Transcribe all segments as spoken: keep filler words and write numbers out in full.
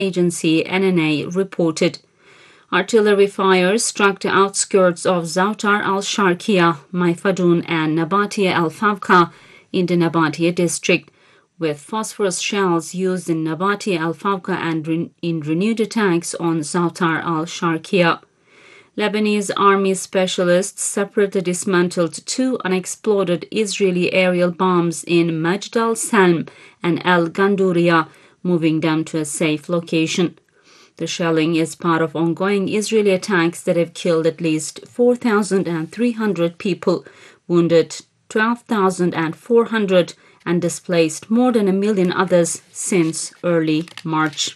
agency N N A reported. Artillery fire struck the outskirts of Zautar al-Sharqiya, Maifadun and Nabatia al-Fawqa in the Nabatia district, with phosphorus shells used in Nabatia al-Fawqa and re- in renewed attacks on Zautar al-Sharqiya. Lebanese army specialists separately dismantled two unexploded Israeli aerial bombs in Majd al-Salm and El Gandouriya, moving them to a safe location. The shelling is part of ongoing Israeli attacks that have killed at least four thousand three hundred people, wounded twelve thousand four hundred, and displaced more than a million others since early March.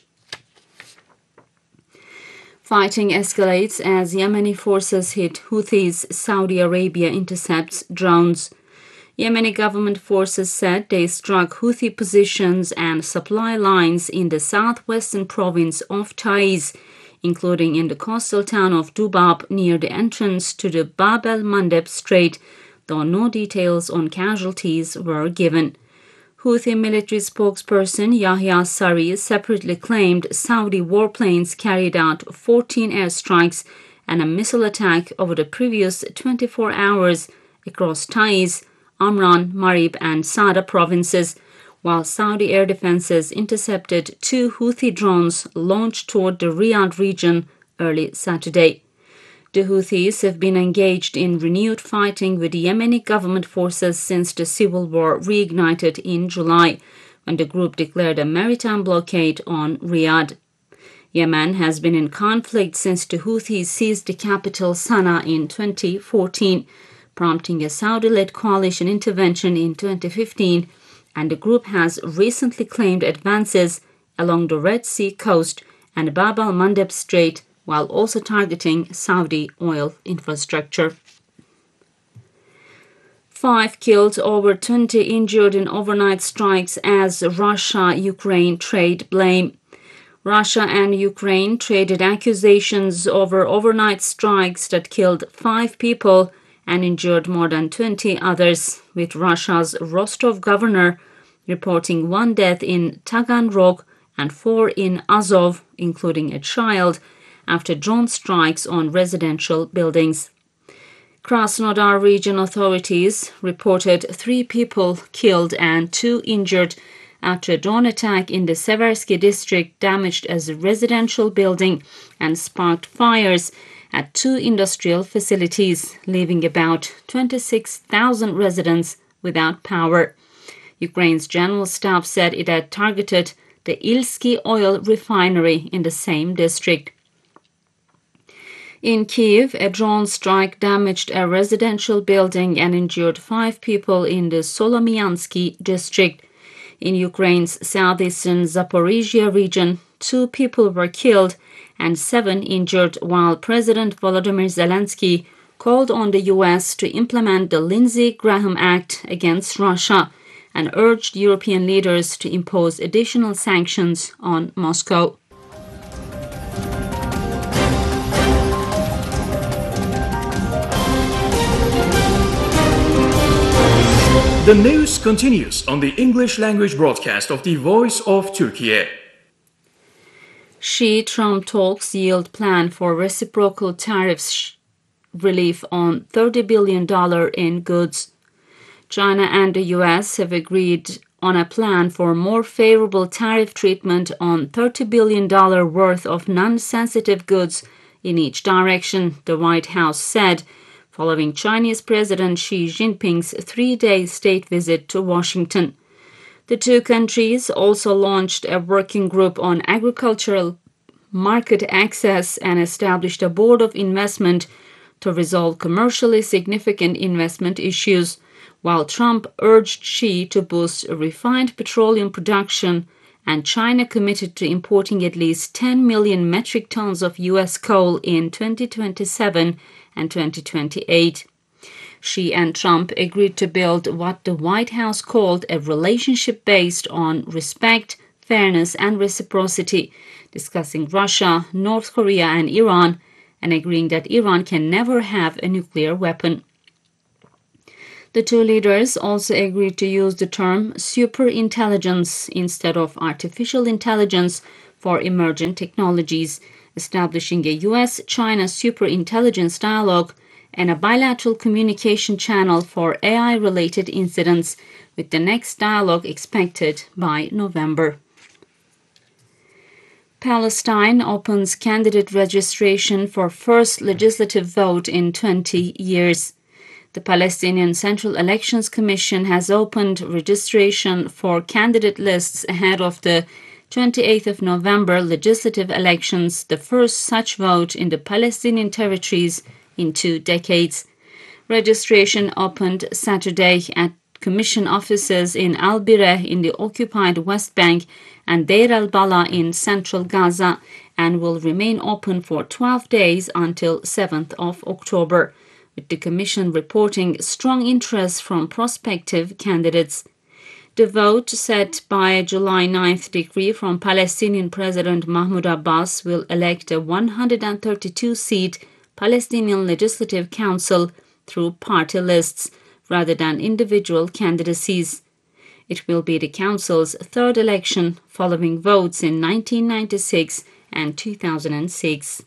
Fighting escalates as Yemeni forces hit Houthis. Saudi Arabia intercepts drones. Yemeni government forces said they struck Houthi positions and supply lines in the southwestern province of Taiz, including in the coastal town of Dubab near the entrance to the Bab el-Mandeb Strait, though no details on casualties were given. Houthi military spokesperson Yahya Sari separately claimed Saudi warplanes carried out fourteen airstrikes and a missile attack over the previous twenty-four hours across Taiz, Amran, Marib and Sada provinces, while Saudi air defenses intercepted two Houthi drones launched toward the Riyadh region early Saturday. The Houthis have been engaged in renewed fighting with the Yemeni government forces since the civil war reignited in July, when the group declared a maritime blockade on Riyadh. Yemen has been in conflict since the Houthis seized the capital Sana'a in twenty fourteen, prompting a Saudi-led coalition intervention in twenty fifteen, and the group has recently claimed advances along the Red Sea coast and Bab el-Mandeb Strait, while also targeting Saudi oil infrastructure. Five killed, over twenty injured in overnight strikes as Russia-Ukraine trade blame. Russia and Ukraine traded accusations over overnight strikes that killed five people and injured more than twenty others, with Russia's Rostov governor reporting one death in Taganrog and four in Azov, including a child, after drone strikes on residential buildings. Krasnodar region authorities reported three people killed and two injured after a drone attack in the Seversky district damaged a residential building and sparked fires at two industrial facilities, leaving about twenty-six thousand residents without power. Ukraine's general staff said it had targeted the Ilsky oil refinery in the same district. In Kiev, a drone strike damaged a residential building and injured five people in the Solomiansky district. In Ukraine's southeastern Zaporizhia region, two people were killed and seven injured, while President Volodymyr Zelensky called on the U S to implement the Lindsey Graham Act against Russia and urged European leaders to impose additional sanctions on Moscow. The news continues on the English language broadcast of the Voice of Turkey. Xi-Trump talks yield plan for reciprocal tariffs relief on thirty billion dollars in goods. China and the U S have agreed on a plan for more favorable tariff treatment on thirty billion dollars worth of non-sensitive goods in each direction, the White House said, following Chinese President Xi Jinping's three-day state visit to Washington. The two countries also launched a working group on agricultural market access and established a board of investment to resolve commercially significant investment issues, while Trump urged Xi to boost refined petroleum production and China committed to importing at least ten million metric tons of U S coal in twenty twenty-seven and twenty twenty-eight. Xi and Trump agreed to build what the White House called a relationship based on respect, fairness, and reciprocity, discussing Russia, North Korea, and Iran, and agreeing that Iran can never have a nuclear weapon. The two leaders also agreed to use the term superintelligence instead of artificial intelligence for Emerging Technologies, establishing a U S China superintelligence dialogue and a bilateral communication channel for A I-related incidents, with the next dialogue expected by November. Palestine opens candidate registration for first legislative vote in twenty years. The Palestinian Central Elections Commission has opened registration for candidate lists ahead of the twenty-eighth of November legislative elections, the first such vote in the Palestinian territories in two decades. Registration opened Saturday at Commission offices in Al-Bireh in the occupied West Bank and Deir al-Bala in central Gaza, and will remain open for twelve days until seventh of October, with the Commission reporting strong interest from prospective candidates. The vote, set by a July ninth decree from Palestinian President Mahmoud Abbas, will elect a one hundred thirty-two seat Palestinian Legislative Council through party lists rather than individual candidacies. It will be the Council's third election following votes in nineteen ninety-six and two thousand six.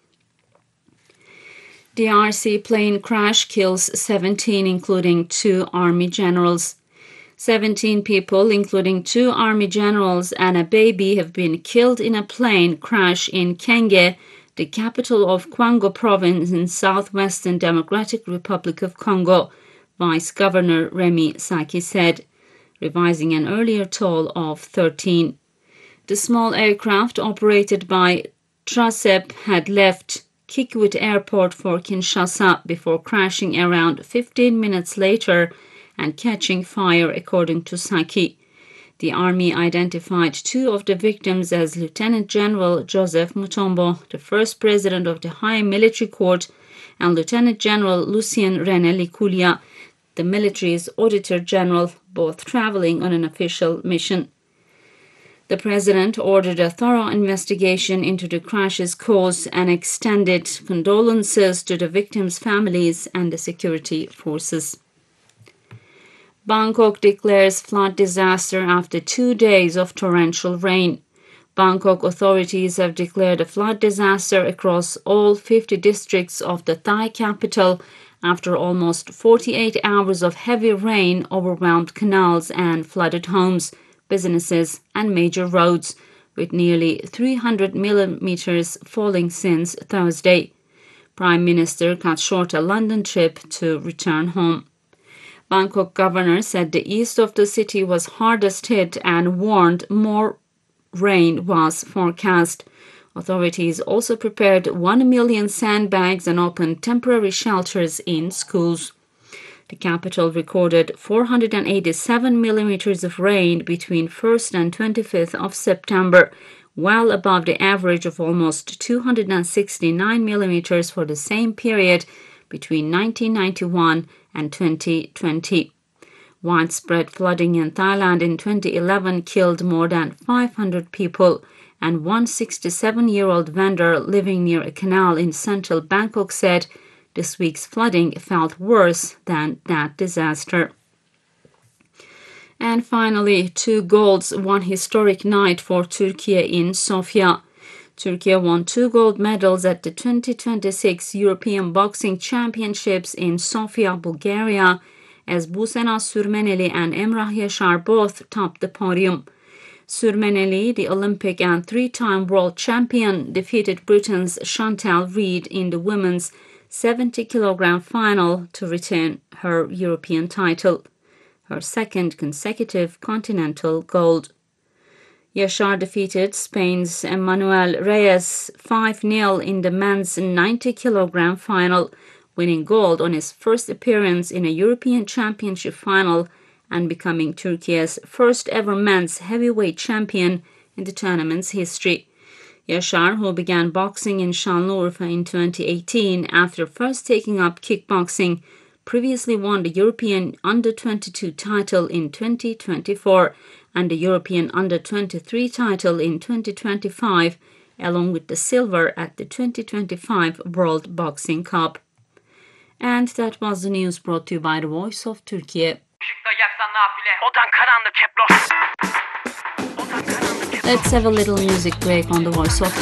D R C plane crash kills seventeen, including two army generals. seventeen people, including two army generals and a baby, have been killed in a plane crash in Kenge, the capital of Kwango province in southwestern Democratic Republic of Congo, Vice Governor Remy Saki said, revising an earlier toll of thirteen. The small aircraft operated by Tracep had left Kikwit Airport for Kinshasa before crashing around fifteen minutes later and catching fire, according to Saki. The army identified two of the victims as Lieutenant General Joseph Mutombo, the first president of the High Military Court, and Lieutenant General Lucien René Likulia, the military's Auditor General, both traveling on an official mission. The president ordered a thorough investigation into the crash's cause and extended condolences to the victims' families and the security forces. Bangkok declares flood disaster after two days of torrential rain. Bangkok authorities have declared a flood disaster across all fifty districts of the Thai capital after almost forty-eight hours of heavy rain overwhelmed canals and flooded homes, businesses, and major roads, with nearly three hundred millimeters falling since Thursday. Prime Minister cut short a London trip to return home. Bangkok governor said the east of the city was hardest hit and warned more rain was forecast. Authorities also prepared one million sandbags and opened temporary shelters in schools. The capital recorded four hundred eighty-seven millimeters of rain between first and twenty-fifth of September, well above the average of almost two hundred sixty-nine millimeters for the same period between nineteen ninety-one and twenty twenty. Widespread flooding in Thailand in twenty eleven killed more than five hundred people, and one sixty-seven-year-old vendor living near a canal in central Bangkok said this week's flooding felt worse than that disaster. And finally, two golds, one historic night for Turkey in Sofia. Turkey won two gold medals at the twenty twenty-six European Boxing Championships in Sofia, Bulgaria, as Busena Sürmeneli and Emrah Yaşar both topped the podium. Sürmeneli, the Olympic and three-time world champion, defeated Britain's Chantal Reid in the women's seventy kilogram final to retain her European title, her second consecutive continental gold. Yaşar defeated Spain's Emmanuel Reyes five nil in the men's ninety kilogram final, winning gold on his first appearance in a European Championship final and becoming Turkey's first ever men's heavyweight champion in the tournament's history. Yaşar, who began boxing in Şanlıurfa in twenty eighteen after first taking up kickboxing, previously won the European under twenty-two title in twenty twenty-four and the European under twenty-three title in twenty twenty-five, along with the silver at the twenty twenty-five World Boxing Cup. And that was the news brought to you by the Voice of Turkey. Let's have a little music break on the Voice of